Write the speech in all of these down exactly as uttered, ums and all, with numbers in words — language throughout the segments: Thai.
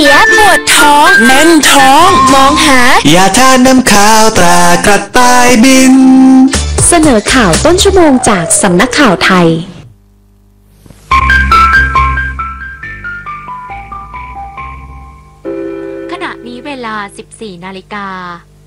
สียปวดท้องแน่นท้องมองหายาทาน้ำข้าวตรากระต่ายบินเสนอข่าวต้นชั่วโมงจากสำนักข่าวไทยขณะนี้เวลา สิบสี่ นาฬิกา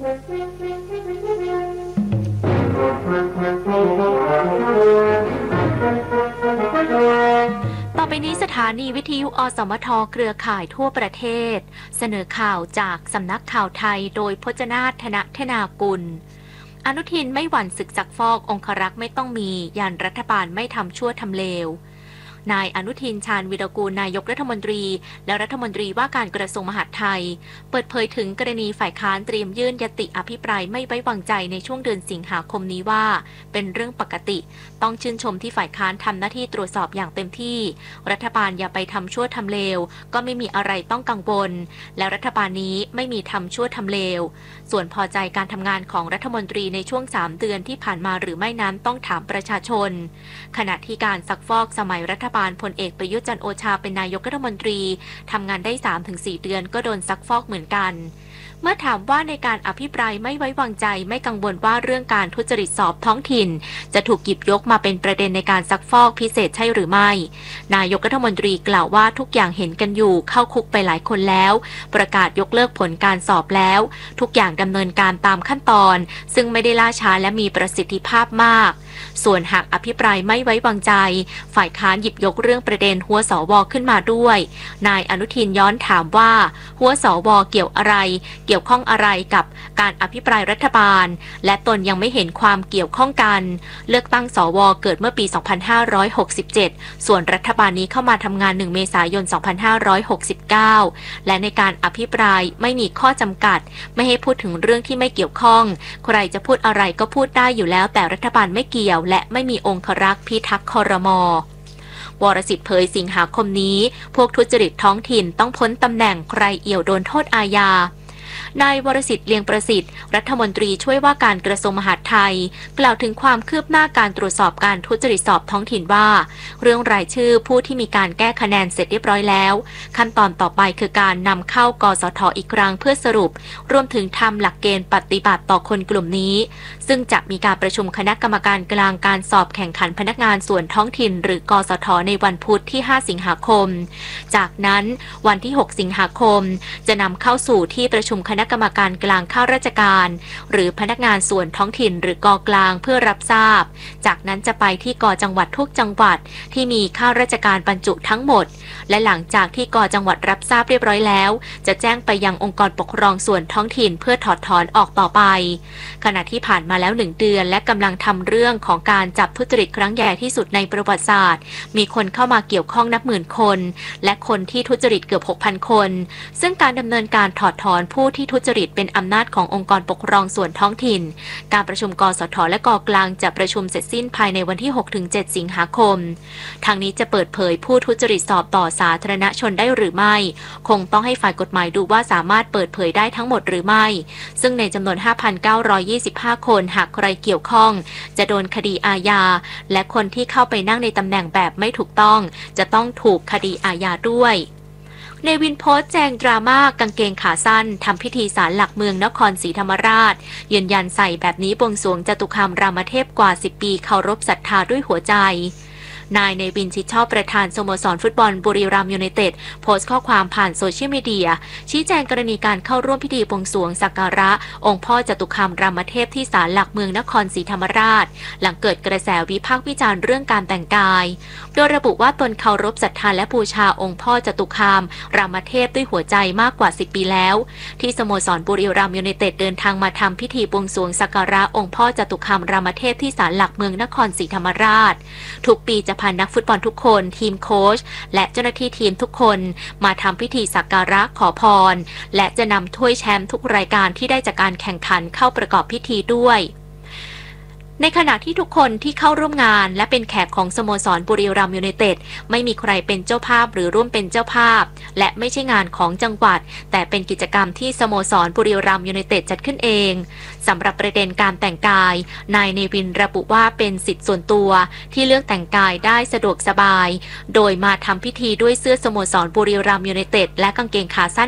ต่อไปนี้สถานีวิทยุอสมทเครือข่ายทั่วประเทศเสนอข่าวจากสำนักข่าวไทยโดยพจนาถ ธนธนากุลอนุทินไม่หวั่นศึกซักฟอกองครักษ์ไม่ต้องมียันรัฐบาลไม่ทำชั่วทำเลวนายอนุทินชาญวิรากูลนายกรัฐมนตรีและรัฐมนตรีว่าการกระทรวงมหาดไทยเปิดเผยถึงกรณีฝ่ายค้านเตรียมยื่นยติอภิปรายไม่ไว้วางใจในช่วงเดือนสิงหาคมนี้ว่าเป็นเรื่องปกติต้องชื่นชมที่ฝ่ายค้านทำหน้าที่ตรวจสอบอย่างเต็มที่รัฐบาลอย่าไปทำชั่วทำเลวก็ไม่มีอะไรต้องกังวลและรัฐบาลนี้ไม่มีทำชั่วทำเลวส่วนพอใจการทำงานของรัฐมนตรีในช่วงสามเดือนที่ผ่านมาหรือไม่นั้นต้องถามประชาชนขณะที่การซักฟอกสมัยรัฐบาลพลเอกประยุทธ์จันทร์โอชาเป็นนายกรัฐมนตรีทำงานได้ สามถึงสี่ เดือนก็โดนซักฟอกเหมือนกันเมื่อถามว่าในการอภิปรายไม่ไว้วางใจไม่กังวลว่าเรื่องการทุจริตสอบท้องถิ่นจะถูกหยิบยกมาเป็นประเด็นในการซักฟอกพิเศษใช่หรือไม่นายกรัฐมนตรีกล่าวว่าทุกอย่างเห็นกันอยู่เข้าคุกไปหลายคนแล้วประกาศยกเลิกผลการสอบแล้วทุกอย่างดำเนินการตามขั้นตอนซึ่งไม่ได้ล่าช้าและมีประสิทธิภาพมากส่วนหากอภิปรายไม่ไว้วางใจฝ่ายค้านหยิบยกเรื่องประเด็นหัวสวขึ้นมาด้วยนายอนุทินย้อนถามว่าหัวสวเกี่ยวอะไรเกี่ยวข้องอะไรกับการอภิปรายรัฐบาลและตนยังไม่เห็นความเกี่ยวข้องกันเลือกตั้งสวเกิดเมื่อปี สองพันห้าร้อยหกสิบเจ็ด ส่วนรัฐบาลนี้เข้ามาทำงาน หนึ่ง เมษายน สองพันห้าร้อยหกสิบเก้า และในการอภิปรายไม่มีข้อจำกัดไม่ให้พูดถึงเรื่องที่ไม่เกี่ยวข้องใครจะพูดอะไรก็พูดได้อยู่แล้วแต่รัฐบาลไม่เกี่ยวและไม่มีองครักษ์พิทักษ์ครม.วรสิทธิ์เผยสิงหาคมนี้พวกทุจริตท้องถิ่นต้องพ้นตำแหน่งใครเอี่ยวโดนโทษอาญานายวรสิทธิ์เลียงประสิทธิ์รัฐมนตรีช่วยว่าการกระทรวงมหาดไทยกล่าวถึงความคืบหน้าการตรวจสอบการทุจริตสอบท้องถิ่นว่าเรื่องรายชื่อผู้ที่มีการแก้คะแนนเสร็จเรียบร้อยแล้วขั้นตอนต่อไปคือการนำเข้ากสทอีกครั้งเพื่อสรุปรวมถึงทำหลักเกณฑ์ปฏิบัติต่อคนกลุ่มนี้ซึ่งจะมีการประชุมคณะกรรมการกลางการสอบแข่งขันพนักงานส่วนท้องถิ่นหรือกสทในวันพุธที่ห้าสิงหาคมจากนั้นวันที่หกสิงหาคมจะนำเข้าสู่ที่ประชุมคณะกรรมการกลางข้าราชการหรือพนักงานส่วนท้องถิ่นหรือกกลางเพื่อรับทราบจากนั้นจะไปที่กจังหวัดทุกจังหวัดที่มีข้าราชการบรรจุทั้งหมดและหลังจากที่กจังหวัดรับทราบเรียบร้อยแล้วจะแจ้งไปยังองค์กรปกครองส่วนท้องถิ่นเพื่อถอดถอนออกต่อไปขณะที่ผ่านมาแล้วหนึ่งเดือนและกำลังทำเรื่องของการจับทุจริตครั้งใหญ่ที่สุดในประวัติศาสตร์มีคนเข้ามาเกี่ยวข้องนับหมื่นคนและคนที่ทุจริตเกือบ หกพัน คนซึ่งการดำเนินการถอดถอนผู้ที่ทุจริตเป็นอำนาจขององค์กรปกครองส่วนท้องถิ่นการประชุมกสทและกกลางจะประชุมเสร็จสิ้นภายในวันที่ หกถึงเจ็ด สิงหาคมทางนี้จะเปิดเผยผู้ทุจริตสอบต่อสาธารณชนได้หรือไม่คงต้องให้ฝ่ายกฎหมายดูว่าสามารถเปิดเผยได้ทั้งหมดหรือไม่ซึ่งในจำนวน ห้าพันเก้าร้อยยี่สิบห้า คนหากใครเกี่ยวข้องจะโดนคดีอาญาและคนที่เข้าไปนั่งในตำแหน่งแบบไม่ถูกต้องจะต้องถูกคดีอาญาด้วยเนวินโพสต์แจงดราม่ากางเกงขาสั้นทำพิธีศาลหลักเมืองนครศรีธรรมราชยืนยันใส่แบบนี้บวงสรวงจตุคามรามเทพกว่าสิบปีเคารพศรัทธาด้วยหัวใจนายเนวินชิดชอบประธานสโมสรฟุตบอลบุรีรัมย์ยูไนเต็ดโพสต์ข้อความผ่านโซเชียลมีเดียชี้แจงกรณีการเข้าร่วมพิธีบวงสรวงสักการะองค์พ่อจตุคามรามเทพที่ศาลหลักเมืองนครศรีธรรมราชหลังเกิดกระแสวิพากษ์วิจารณ์เรื่องการแต่งกายโดยระบุว่าตนเคารพศรัทธาและบูชาองค์พ่อจตุคามรามเทพด้วยหัวใจมากกว่าสิบปีแล้วที่สโมสรบุรีรัมย์ยูไนเต็ดเดินทางมาทำพิธีบวงสรวงสักการะองค์พ่อจตุคามรามเทพที่ศาลหลักเมืองนครศรีธรรมราชทุกปีจะพานักฟุตบอลทุกคนทีมโค้ชและเจ้าหน้าที่ทีมทุกคนมาทำพิธีสักการะขอพรและจะนำถ้วยแชมป์ทุกรายการที่ได้จากการแข่งขันเข้าประกอบพิธีด้วยในขณะที่ทุกคนที่เข้าร่วมงานและเป็นแขกของสโมสรบุรีรัมย์ยูไนเต็ดไม่มีใครเป็นเจ้าภาพหรือร่วมเป็นเจ้าภาพและไม่ใช่งานของจังหวัดแต่เป็นกิจกรรมที่สโมสรบุรีรัมย์ยูไนเต็ดจัดขึ้นเองสำหรับประเด็นการแต่งกายนายเนวินระบุว่าเป็นสิทธิส่วนตัวที่เลือกแต่งกายได้สะดวกสบายโดยมาทำพิธีด้วยเสื้อสโมสรบุรีรัมย์ยูไนเต็ดและกางเกงขาสั้น